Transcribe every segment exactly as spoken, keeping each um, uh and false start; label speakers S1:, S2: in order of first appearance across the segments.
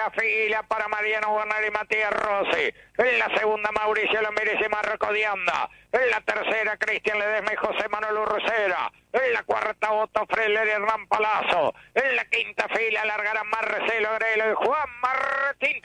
S1: primera fila para Mariano Werner y Matías Rossi. En la segunda, Mauricio Lamírez y Marco Dianda. En la tercera, Cristian Ledesma y José Manuel Urrucera. En la cuarta, Otto Freller y Hernán Palazzo. En la quinta fila largarán Marcelo Grelo y Juan Martín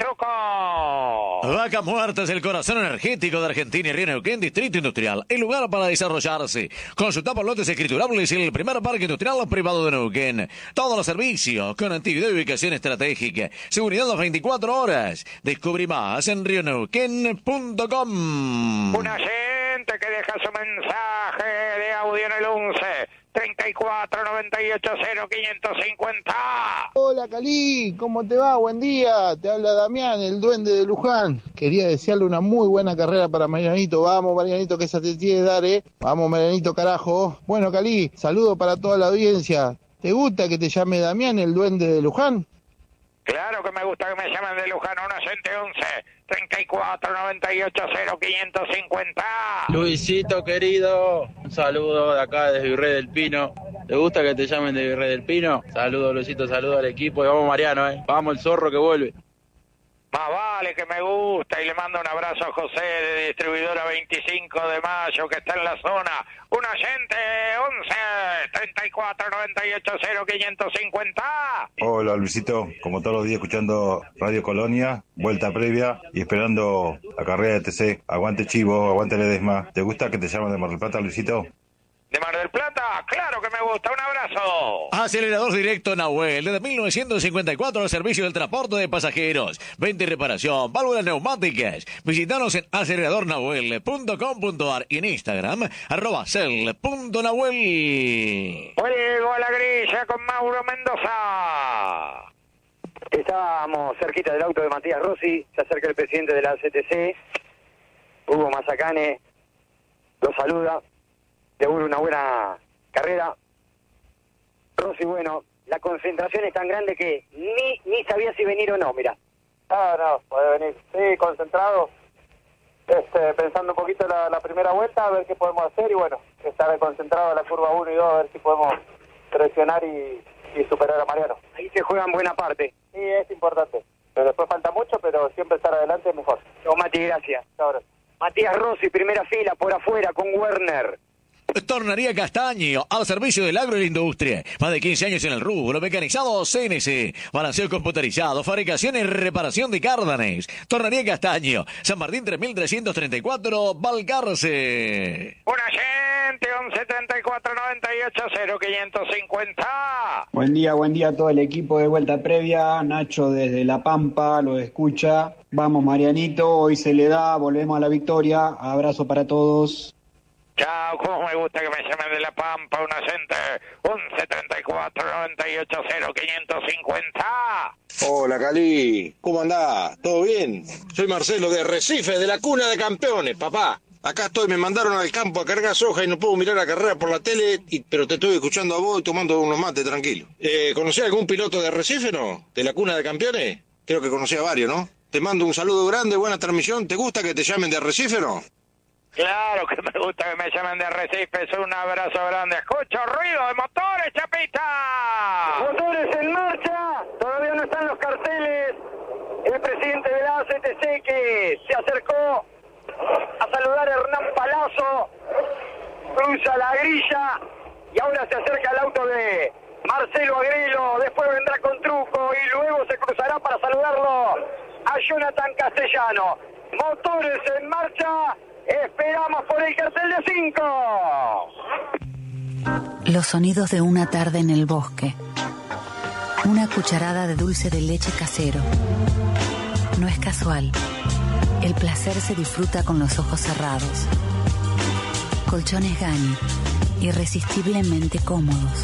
S1: Truco.
S2: Vaca Muerta es el corazón energético de Argentina y Río Neuquén, Distrito Industrial. El lugar para desarrollarse. Consulta por lotes escriturables en el primer parque industrial privado de Neuquén. Todos los servicios, conectividad y ubicación estratégica. Seguridad las veinticuatro horas. Descubrí más en río neuquén punto com.
S1: Una gente que deja su mensaje de audio en el once treinta y cuatro noventa y ocho cero quinientos cincuenta.
S3: Hola Cali, ¿cómo te va? Buen día, te habla Damián, el duende de Luján. Quería desearle una muy buena carrera para Marianito. Vamos Marianito, que esa te tiene que dar, eh. Vamos Marianito, carajo. Bueno Cali, saludo para toda la audiencia. ¿Te gusta que te llame Damián, el duende de Luján?
S1: Claro que me gusta que me llamen de Luján. Un oyente once treinta y cuatro noventa y ocho cero quinientos cincuenta.
S4: Luisito querido, un saludo de acá desde Virrey del Pino. ¿Te gusta que te llamen de Virrey del Pino? Saludos Luisito, saludos al equipo y vamos Mariano, eh. Vamos el zorro que vuelve.
S1: Más vale que me gusta, y le mando un abrazo a José de Distribuidora veinticinco de mayo que está en la zona. Un oyente once treinta y cuatro noventa y ocho cero quinientos cincuenta.
S5: Hola Luisito, como todos los días escuchando Radio Colonia, vuelta previa y esperando la carrera de T C. Aguante Chivo, aguante Ledesma. ¿Te gusta que te llamen de Mar del Plata, Luisito?
S1: ¿De Mar del Plata? Claro que me gusta, un abrazo.
S2: Acelerador directo Nahuel, desde mil novecientos cincuenta y cuatro al servicio del transporte de pasajeros, venta y reparación, válvulas neumáticas. Visítanos en acelerador nahuel punto com punto ar y en Instagram, arroba cel punto nahuel.
S1: Vuelvo a la grilla con Mauro Mendoza.
S6: Estábamos cerquita del auto de Matías Rossi, se acerca el presidente de la C T C, Hugo Mazacane, lo saluda. Seguro una buena carrera. Rossi, bueno, la concentración es tan grande que ni ni sabía si venir o no, mira.
S7: Ah, no, puede venir. Sí, concentrado. Este, pensando un poquito la, la primera vuelta, a ver qué podemos hacer y bueno, estar concentrado en la curva uno y dos, a ver si podemos presionar y, y superar a Mariano.
S6: Ahí se juega en buena parte.
S7: Sí, es importante. Pero después falta mucho, pero siempre estar adelante es mejor.
S6: Chao, Mati, gracias.
S7: Chao, gracias.
S6: Matías Rossi, primera fila, por afuera, con Werner.
S2: Tornería Castaño, al servicio del agro y la industria. Más de quince años en el rubro, mecanizado C N C, balanceo computarizado, fabricación y reparación de cárdanes. Tornería Castaño, San Martín tres mil trescientos treinta y cuatro, Balcarce.
S1: Un agente once treinta y cuatro noventa y ocho cero quinientos cincuenta.
S8: Buen día, buen día a todo el equipo de Vuelta Previa. Nacho desde La Pampa lo escucha. Vamos Marianito, hoy se le da, volvemos a la victoria. Abrazo para todos.
S1: Chao, cómo me gusta que me llamen de La Pampa, un agente once treinta y cuatro noventa y ocho cero quinientos cincuenta.
S9: Hola Cali, ¿cómo andás? ¿Todo bien? Soy Marcelo de Recife, de la cuna de campeones, papá. Acá estoy, me mandaron al campo a cargar soja y no puedo mirar la carrera por la tele, y, pero te estoy escuchando a vos y tomando unos mates, tranquilo. Eh, ¿Conocés algún piloto de Recife, no? ¿De la cuna de campeones? Creo que conocí a varios, ¿no? Te mando un saludo grande, buena transmisión. ¿Te gusta que te llamen de Recife, no?
S1: Claro que me gusta que me llamen de Arrecife, es un abrazo grande. Escucho ruido de motores, Chapita.
S6: Motores en marcha, todavía no están los carteles. El presidente de la A C T C que se acercó a saludar a Hernán Palazzo, cruza la grilla y ahora se acerca al auto de Marcelo Agrelo, después vendrá con Truco y luego se cruzará para saludarlo a Jonathan Castellano. Motores en marcha. Esperamos por el cartel de cinco.
S10: Los sonidos de una tarde en el bosque. Una cucharada de dulce de leche casero. No es casual. El placer se disfruta con los ojos cerrados. Colchones Gani. Irresistiblemente cómodos.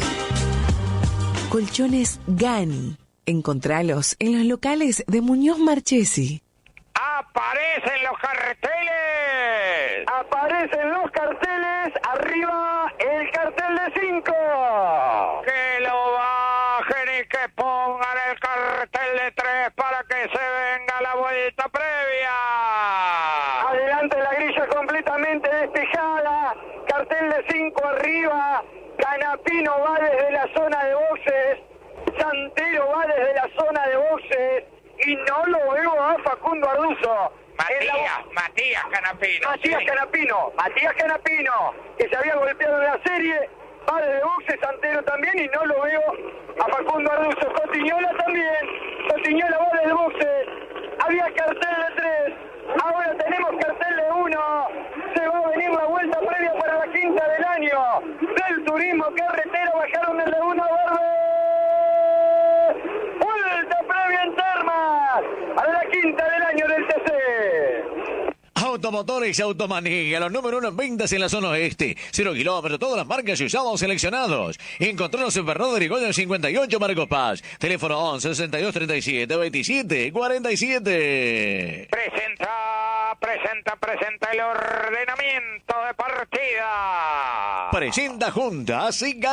S11: Colchones Gani. Encontralos en los locales de Muñoz Marchesi.
S1: ¡Aparecen los carteles!
S6: ¡Aparecen los carteles! ¡Arriba el cartel de cinco!
S1: ¡Que lo bajen y que pongan el cartel de tres para que se venga la vuelta previa!
S6: Adelante la grilla completamente despejada. Cartel de cinco arriba. Canapino va desde la zona de boxes. Santero va desde la zona de boxes. Y y no lo veo a Facundo Arduzo.
S1: Matías,
S6: la...
S1: Matías Canapino.
S6: Matías
S1: sí.
S6: Canapino, Matías Canapino, que se había golpeado en la serie, va de boxe, Santero también, y no lo veo a Facundo Arduzo. Cotiñola también, Cotiñola va del boxe, había cartel de tres, ahora tenemos cartel de uno, se va a venir la vuelta previa para la quinta del año, del turismo carretera, bajaron el de uno verde, vuelta previa en Termas, a la quinta del año del T C.
S2: Automotores Automanía, los número uno en ventas en la zona oeste. Cero kilómetros, todas las marcas y usados seleccionados. Encontranos en Bernardo de Irigoyen cincuenta y ocho, Marcos Paz. Teléfono once, sesenta y dos, treinta y siete, veintisiete, cuarenta y siete.
S1: Presenta, presenta, presenta el ordenamiento de partida.
S2: Presenta Junta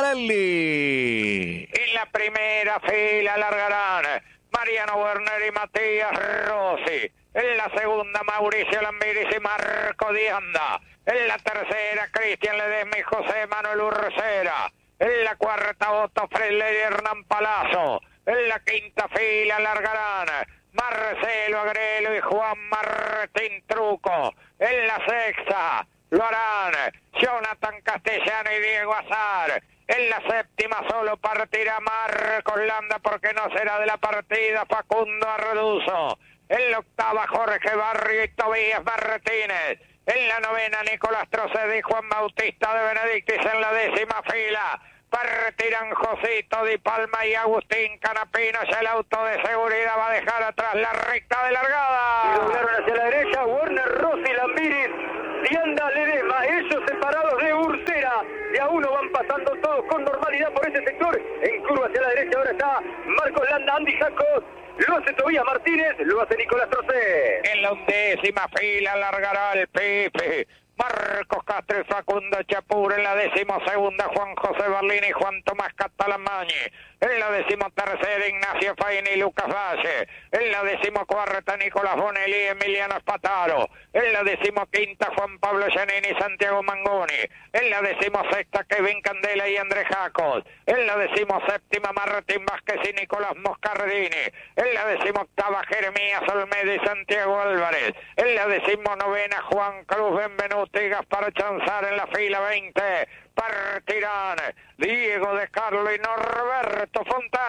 S2: Cigarelli.
S1: En la primera fila largarán Mariano Werner y Matías Rossi. En la segunda, Mauricio Lambiris y Marco Dianda. En la tercera, Cristian Ledesma y José Manuel Ursera. En la cuarta, Otto Freire y Hernán Palazzo. En la quinta fila largarán Marcelo Agrelo y Juan Martín Truco. En la sexta lo harán Jonathan Castellano y Diego Azar. En la séptima solo partirá Marcos Landa porque no será de la partida Facundo Arduzo. En la octava, Jorge Barrio y Tobías Martínez. En la novena, Nicolás Trocedi y Juan Bautista de Benedictis. En la décima fila partirán Josito Di Palma y Agustín Canapino. Ya el auto de seguridad va a dejar atrás la recta de largada.
S6: Y doblaron hacia la derecha, Werner, Rossi, Lambiris, Dianda, Ledesma, ellos separados de Ursera. De a uno van pasando todos con normalidad por ese sector. En curva hacia la derecha ahora está Marcos Landa, Andy Jacos. Lo hace Tobías Martínez, lo hace Nicolás Trocé.
S1: En la undécima fila largará el Pepe, Marcos Castro y Facundo Chapur. En la decimosegunda, Juan José Barlini y Juan Tomás Catalamañi. En la decimotercera, Ignacio Faini y Lucas Valle. En la decimocuarta, Nicolás Bonelli y Emiliano Spataro. En la decimoquinta, Juan Pablo Giannini y Santiago Mangoni. En la decimosexta, Kevin Candela y Andrés Jacos. En la decimoséptima, Martín Vázquez y Nicolás Moscardini. En la decimoctava, Jeremías Olmedo y Santiago Álvarez. En la decimonovena, Juan Cruz Benvenuti y Gaspar Chanzar. En la fila veinte partirán Diego de Carlo y Norberto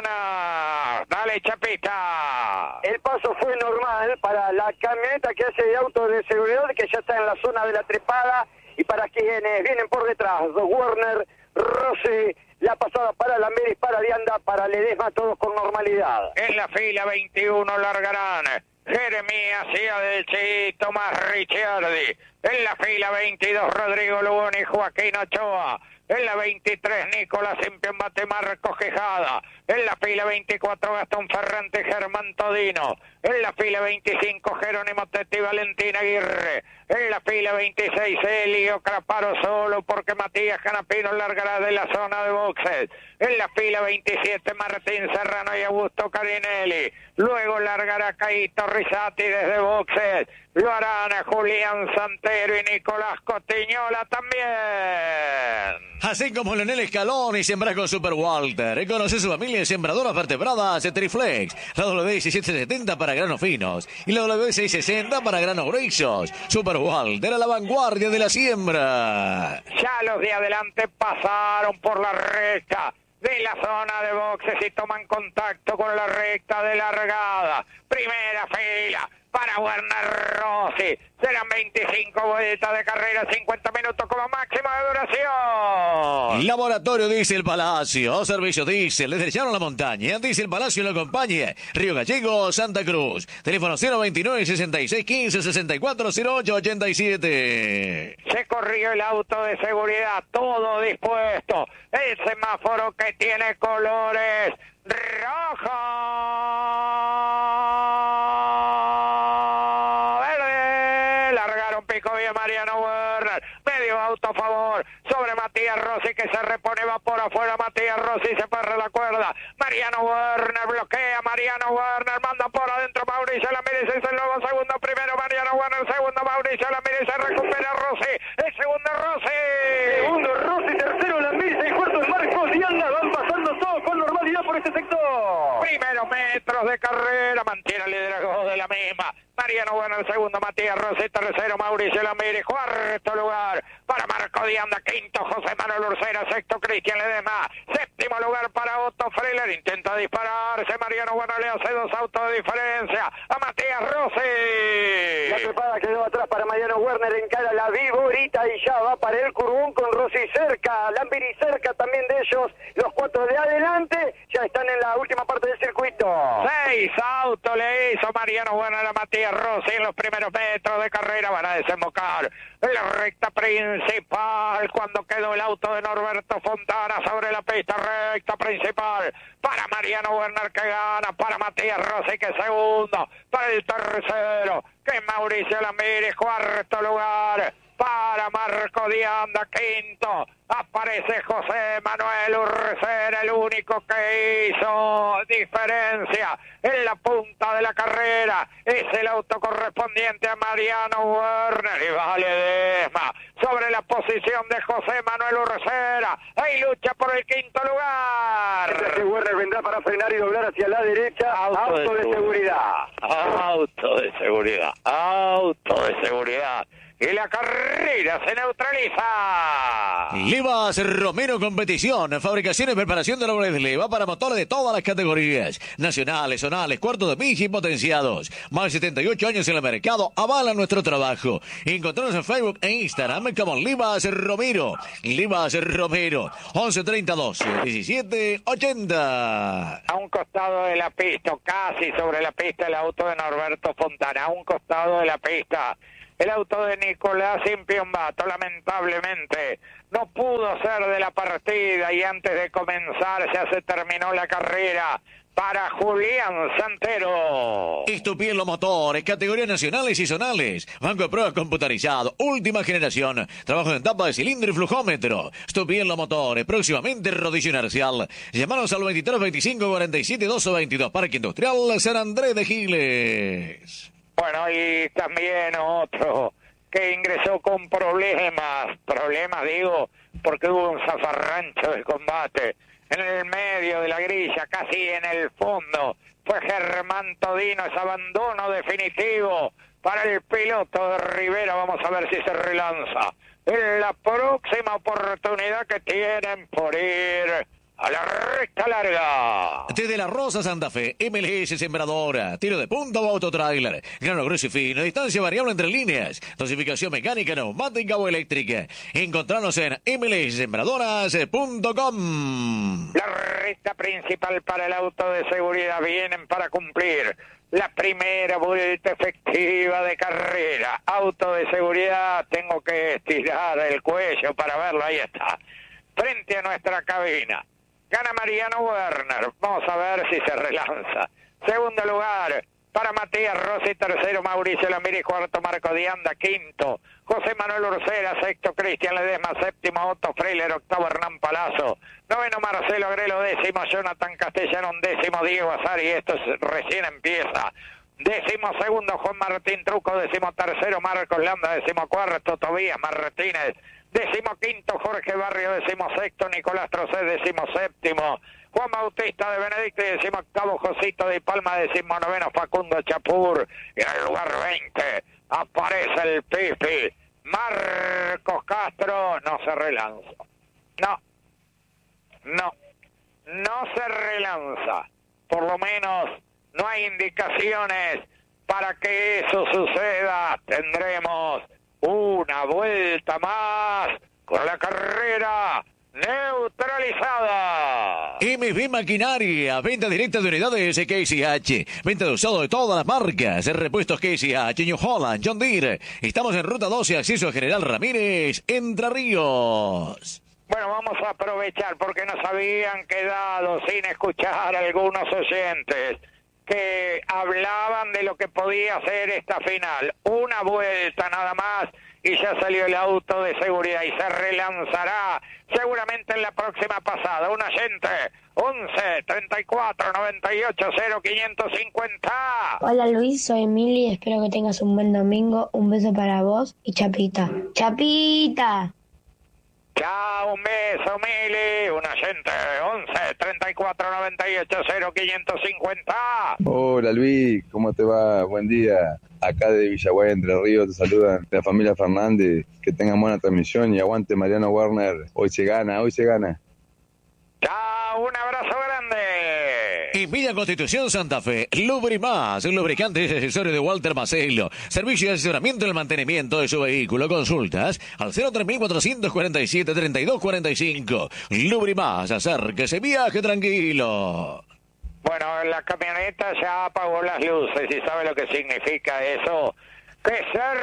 S1: Fontana. Dale, Chapita.
S6: El paso fue normal para la camioneta que hace de auto de seguridad, que ya está en la zona de la trepada, y para quienes vienen por detrás, Werner, Rossi, la pasada para Lambiris, para Dianda, para Ledesma, todos con normalidad.
S1: En la fila veintiuno largarán Jeremías y el Tomás Ricciardi. En la fila veintidós, Rodrigo Lugón y Joaquín Ochoa. En la veintitrés, Nicolás Impiambate, Marcos Quijada. En la fila veinticuatro, Gastón Ferrante y Germán Todino. En la fila veinticinco, Jerónimo Tetti y Valentín Aguirre. En la fila veintiséis, Elio Craparo solo porque Matías Canapino largará de la zona de boxes. En la fila veintisiete, Martín Serrano y Augusto Carinelli. Luego largará Caíto Risati desde boxes. Lo harán a Julián Santero y Nicolás Cotiñola también.
S2: Así como Leonel Escalón y sembrar con Super Walter. Conoce su familia de sembradoras vertebradas de Triflex. La W diecisiete setenta para granos finos y la W seiscientos sesenta para granos gruesos. Super Walter a la vanguardia de la siembra.
S1: Ya los de adelante pasaron por la recta de la zona de boxes y toman contacto con la recta de largada. Primera fila para Werner Rossi. Serán veinticinco vueltas de carrera, cincuenta minutos como máximo de duración.
S2: Laboratorio Diesel Palacio, servicio Diesel, desde el llano a la montaña. Diesel Palacio lo acompaña. Río Gallego, Santa Cruz. Teléfono cero veintinueve, sesenta y seis, quince, sesenta y cuatro, cero ocho, ochenta y siete.
S1: Se corrió el auto de seguridad, todo dispuesto. El semáforo que tiene colores rojo, verde. Largaron pico bien Mariano Werner. Medio auto a favor sobre Matías Rossi, que se repone, va por afuera. Matías Rossi se perra la cuerda. Mariano Werner bloquea. Mariano Werner manda por adentro. Mauricio Lambiris es el nuevo segundo. Primero Mariano Werner, segundo Mauricio Lambiris. Se recupera Rossi. El segundo Rossi.
S6: Segundo Rossi, tercero Lambiris, el cuarto es Marcos Dianda. Van pasando todos con normalidad por este sector.
S1: Primero metros de carrera, mantiene el liderazgo de la misma. Mariano Werner, segundo, Matías Rossi, tercero, Mauricio Lamiri, cuarto lugar para Marco Dianda, quinto, José Manuel Ursera, sexto, Cristian Ledesma, séptimo lugar para Otto Freller, intenta dispararse, Mariano Werner le hace dos autos de diferencia a Matías Rossi.
S6: La trepada quedó atrás para Mariano Werner, encara la Viborita y ya va para el Curbón con Rossi cerca, Lamiri cerca también de ellos, los cuatro de adelante ya están en la última parte del circuito.
S1: Seis autos le hizo Mariano Werner a Matías Rossi en los primeros metros de carrera. Van a desembocar en la recta principal cuando quedó el auto de Norberto Fontana sobre la pista. Recta principal para Mariano Werner que gana, para Matías Rossi que es segundo, para el tercero que es Mauricio Lamiri, cuarto lugar para Marco Dianda, quinto aparece José Manuel Ursera, el único que hizo diferencia en la punta de la carrera es el auto correspondiente a Mariano Werner y va Ledesma sobre la posición de José Manuel Ursera, ahí lucha por el quinto lugar.
S6: Mientras que Werner vendrá para frenar y doblar hacia la derecha, auto, auto de, de seguridad.
S1: Auto de seguridad, auto de seguridad. Y la carrera se neutraliza.
S2: Livas Romero Competición, fabricación y preparación de árboles de leva para motores de todas las categorías, nacionales, zonales, cuartos de milla y potenciados. Más de setenta y ocho años en el mercado avalan nuestro trabajo. Encontrarnos en Facebook e Instagram como Livas Romero. Livas Romero, once treinta doce diecisiete ochenta.
S1: A un costado de la pista, casi sobre la pista, el auto de Norberto Fontana. A un costado de la pista, el auto de Nicolás Impiombato, lamentablemente, no pudo ser de la partida y antes de comenzar ya se terminó la carrera para Julián Santero.
S2: Estupielo Motores, categorías nacionales y zonales. Banco de pruebas computarizado, última generación. Trabajo en tapa de cilindro y flujómetro. Estupielo Motores, próximamente rodillo inercial. Llamanos al veintitrés veinticinco cuarenta y siete doce veintidós. Parque Industrial San Andrés de Giles.
S1: Bueno, y también otro que ingresó con problemas, problemas digo, porque hubo un zafarrancho de combate en el medio de la grilla, casi en el fondo. Fue Germán Todino, es abandono definitivo para el piloto de Rivera. Vamos a ver si se relanza en la próxima oportunidad que tienen por ir a la recta larga.
S2: Desde La Rosa, Santa Fe, M L S Sembradora, tiro de punta o autotrailer, grano grueso y fino, distancia variable entre líneas, dosificación mecánica, neumática o eléctrica. Encontrarnos en eme ele ese sembradoras punto com.
S1: La recta principal para el auto de seguridad, vienen para cumplir la primera vuelta efectiva de carrera. Auto de seguridad, tengo que estirar el cuello para verlo, ahí está, frente a nuestra cabina. Gana Mariano Werner, vamos a ver si se relanza. Segundo lugar para Matías Rossi, tercero Mauricio Lamiri, cuarto Marco Dianda, quinto José Manuel Ursera, sexto Cristian Ledesma, séptimo Otto Freller, octavo Hernán Palazzo, noveno Marcelo Agrelo, décimo Jonathan Castellano, décimo Diego Azari, esto es, recién empieza. Décimo segundo Juan Martín Truco, décimo tercero Marcos Landa, décimo cuarto Tobías Martínez, décimo quinto Jorge Barrio, décimo sexto Nicolás Trocé, décimo séptimo Juan Bautista de Benedicto y décimo octavo Josito de Palma, décimo noveno Facundo Chapur, y en el lugar veinte aparece el Pipi Marcos Castro. No se relanza, no, no, no se relanza, por lo menos no hay indicaciones para que eso suceda. Tendremos una vuelta más con la carrera neutralizada.
S2: M V Maquinaria, venta directa de unidades K C H, venta de usado de todas las marcas, repuestos K C H, New Holland, John Deere. Estamos en ruta doce, acceso a General Ramírez, Entre Ríos.
S1: Bueno, vamos a aprovechar porque nos habían quedado sin escuchar algunos oyentes que hablaban de lo que podía ser esta final. Una vuelta nada más y ya salió el auto de seguridad y se relanzará seguramente en la próxima pasada. Un oyente, once treinta y cuatro noventa y ocho cero quinientos cincuenta.
S12: Hola Luis, soy Emily, espero que tengas un buen domingo. Un beso para vos y Chapita. ¡Chapita!
S1: Chao, un beso, Mili. Un oyente, once, treinta y cuatro, noventa y ocho, cero, quinientos cincuenta.
S13: Hola, Luis, ¿cómo te va? Buen día. Acá de Villaguay, Entre Ríos, te saludan la familia Fernández. Que tengan buena transmisión y aguante Mariano Werner. Hoy se gana, hoy se gana.
S1: Chao, un abrazo grande.
S2: Y Villa Constitución Santa Fe, Lubrimás, el lubricante y accesorio de Walter Macelo. Servicio de asesoramiento en el mantenimiento de su vehículo. Consultas al cero tres cuatro cuatro siete, tres dos cuatro cinco. Lubrimás, acérquese, viaje tranquilo.
S1: Bueno, la camioneta ya apagó las luces y sabe lo que significa eso. Que se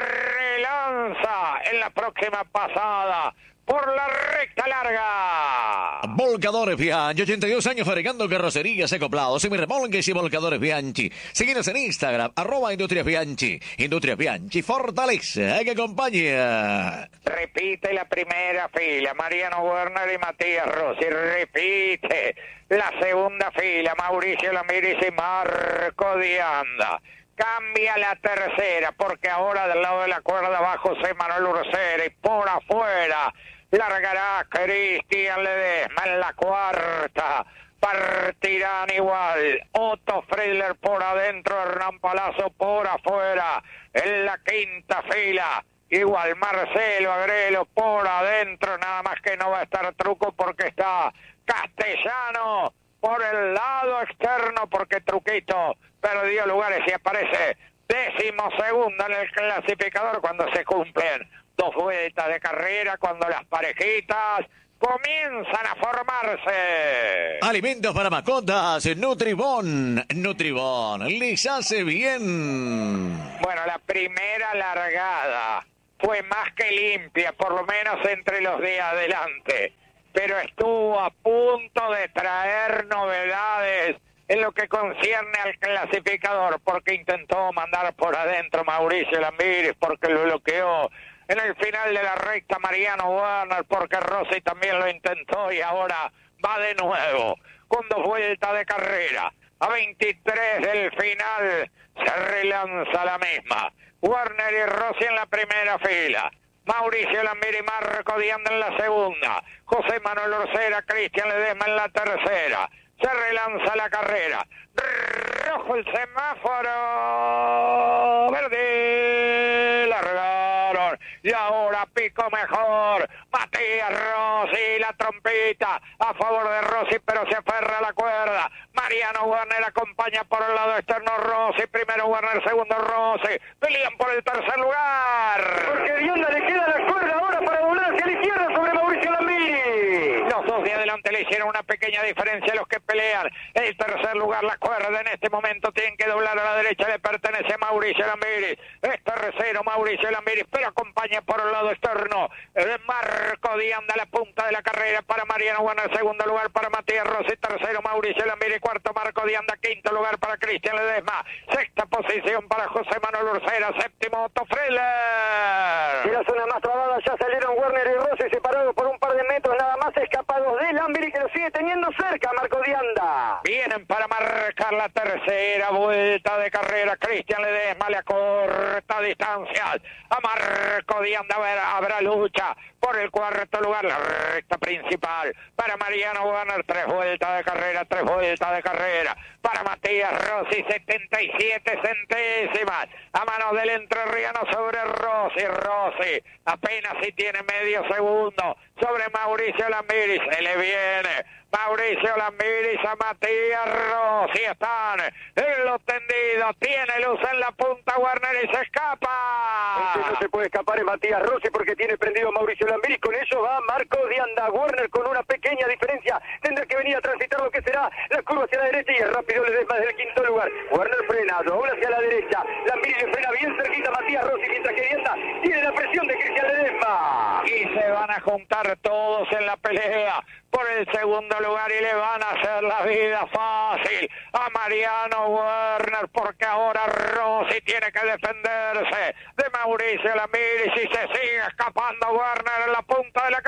S1: relanza en la próxima pasada por la recta larga.
S2: Volcadores Bianchi, ochenta y dos años fabricando carrocerías, acoplados, semirremolques y volcadores Bianchi. Síguenos en Instagram, arroba Industrias Bianchi. Industrias Bianchi, fortaleza que acompaña.
S1: Repite la primera fila, Mariano Werner y Matías Rossi. Repite la segunda fila, Mauricio Lambiris y Marco Dianda. Cambia la tercera, porque ahora del lado de la cuerda va José Manuel Ursera y por afuera largará Cristian Ledesma en la cuarta. Partirán igual Otto Freidler por adentro, Hernán Palazzo por afuera. En la quinta fila igual Marcelo Agrelo por adentro, nada más que no va a estar Truco porque está Castellano por el lado externo, porque Truquito perdió lugares y aparece décimo segundo en el clasificador cuando se cumplen dos vueltas de carrera, cuando las parejitas comienzan a formarse.
S2: Alimentos para mascotas, Nutribón. Nutribón, les hace bien.
S1: Bueno, la primera largada fue más que limpia, por lo menos entre los de adelante, pero estuvo a punto de traer novedades en lo que concierne al clasificador, porque intentó mandar por adentro Mauricio Lambiris, porque lo bloqueó en el final de la recta Mariano Werner, porque Rossi también lo intentó y ahora va de nuevo con dos vueltas de carrera. A veintitrés del final se relanza la misma. Werner y Rossi en la primera fila. Mauricio Lambiris y Marco Dianda en la segunda. José Manuel Ursera, Cristian Ledesma en la tercera. Se relanza la carrera. Rojo el semáforo. Verde. Largaron. Y ahora pico mejor. Matías Rossi, la trompita a favor de Rossi, pero se aferra a la cuerda. Mariano Werner acompaña por el lado externo Rossi. Primero Werner, segundo Rossi. Pelean por el tercer lugar.
S6: Porque Dianda le queda la cuerda ahora para doblar hacia la izquierda sobre Mauricio Lambiris.
S1: Los dos de adelante le hicieron una pequeña diferencia a los que pelean el tercer lugar. La cuerda en este momento tienen que doblar a la derecha, le pertenece a Mauricio Lambiris. Es tercero Mauricio Lambiris, pero acompaña por el lado externo el Marco Dianda, la punta de la carrera para Mariano Werner, segundo lugar para Matías Rossi, tercero Mauricio Lambiris, cuarto Marco Dianda, quinto lugar para Cristian Ledesma, sexta posición para José Manuel Ursera, séptimo Otto Freidler.
S6: Y la zona más trabada ya salieron Werner y Rossi separados por un par de metros, nada más escapados de Lambiris, que lo sigue teniendo cerca Marco Dianda.
S1: Vienen para marcar la tercera vuelta de carrera. Cristian Ledesma le acorta distancias a Marco Dianda. Habrá, habrá lucha por el cuarto lugar, la recta principal para Mariano Werner. Tres vueltas de carrera, tres vueltas de carrera para Matías Rossi, setenta y siete centésimas a manos del entrerriano sobre Rossi. Rossi apenas si tiene medio segundo sobre Mauricio Lambiris. Se le viene Mauricio Lambiris a Matías Rossi. Están en los tendidos. Tiene luz en la punta Werner y se escapa.
S6: Este no se puede escapar es Matías Rossi porque tiene prendido a Mauricio Lambiris. Con ello va Marco Dianda. Werner con una pequeña diferencia. Tendrá que venir a transitar lo que será la curva hacia la derecha y es rápido Ledesma desde el quinto lugar. Werner frena, dobla hacia la derecha. Lambiris le frena bien cerquita a Matías Rossi mientras que Dianda tiene la presión de Cristian Ledesma.
S1: Y se van a juntar todos en la pelea por el segundo lugar y le van a hacer la vida fácil a Mariano Werner, porque ahora Rossi tiene que defenderse de Mauricio Lamiri si se sigue escapando Werner en la punta de la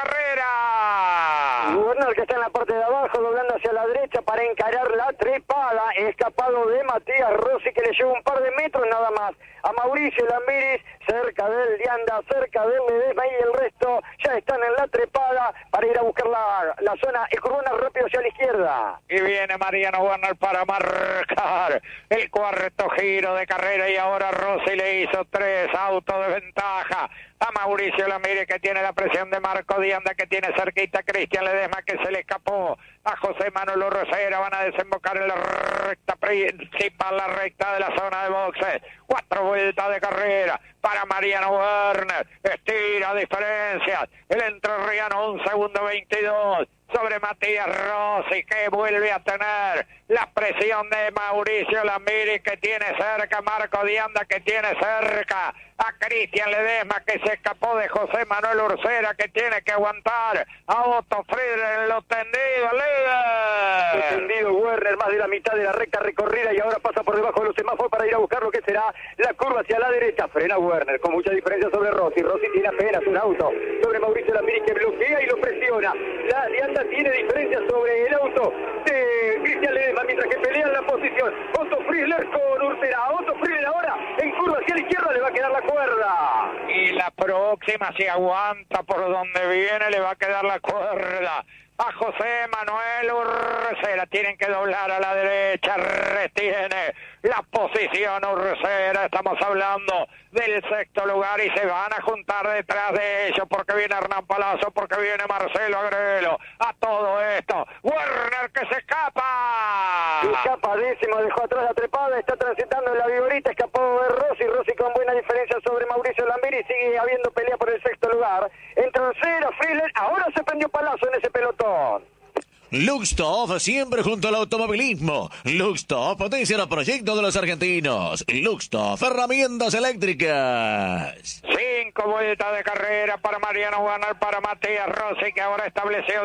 S1: carrera.
S6: Werner, que está en la parte de abajo, doblando hacia la derecha para encarar la trepada, escapado de Matías Rossi, que le lleva un par de metros nada más a Mauricio Lambiris, cerca del Lianda, cerca del Ledesma, y el resto ya están en la trepada para ir a buscar la, la zona escurbona rápido hacia la izquierda.
S1: Y viene Mariano Werner para marcar el cuarto giro de carrera, y ahora Rossi le hizo tres autos de ventaja a Mauricio Lamiri, que tiene la presión de Marco Dianda, que tiene cerquita a Cristian Ledesma, que se le escapó a José Manuel Urrucera. Van a desembocar en la recta principal, la recta de la zona de boxes. Cuatro vueltas de carrera para Mariano Werner, estira diferencias, el entrerriano un segundo veintidós sobre Matías Rossi, que vuelve a tener la presión de Mauricio Lamiri, que tiene cerca Marco Dianda, que tiene cerca a Cristian Ledesma, que se escapó de José Manuel Urcera, que tiene que aguantar a Otto Friedler en los tendidos, líder.
S6: Tendido Werner, más de la mitad de la recta recorrida, y ahora pasa por debajo de los semáforos para ir a buscar lo que será la curva hacia la derecha. Frena Werner con mucha diferencia sobre Rossi. Rossi tiene apenas un auto sobre Mauricio Lamiri, que bloquea y lo presiona. La Dianda tiene diferencia sobre el auto de Cristian Ledesma, mientras que pelean la posición Otto Friedler con Urcera. Otto Friedler ahora en curva hacia la izquierda, le va a quedar la cuerda.
S1: Y la próxima, si aguanta por donde viene, le va a quedar la cuerda a José Manuel Urcera. Tienen que doblar a la derecha, retiene la posición Urcera. Estamos hablando del sexto lugar y se van a juntar detrás de ellos, porque viene Hernán Palazzo, porque viene Marcelo Agrelo. A todo esto, Werner, que se escapa.
S6: Escapa décimo, dejó atrás la trepada, está transitando en la vigorita, escapó de Rossi. Rossi con buena diferencia sobre Mauricio Lamiri. Sigue habiendo pelea por el sexto lugar entre Urcera, Friedler. Ahora se prendió Palazzo en ese pelotón.
S2: Luxtoff, siempre junto al automovilismo. Luxtoff potencia los proyectos de los argentinos. Luxtoff, herramientas eléctricas.
S1: Cinco vueltas de carrera para Mariano Werner, para Matías Rossi, que ahora estableció